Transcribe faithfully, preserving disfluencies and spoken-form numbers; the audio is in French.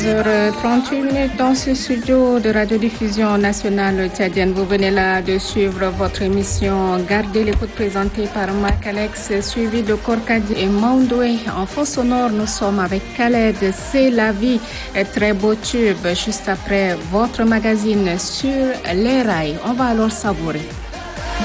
heures trente-huit minutes dans ce studio de radiodiffusion nationale tchadienne. Vous venez là de suivre votre émission Gardez l'écoute présentée par Marc Alex, suivi de Korkadi et Maundoué. En fond sonore, nous sommes avec Khaled. C'est la vie. Très beau tube. Juste après votre magazine sur les rails. On va alors savourer.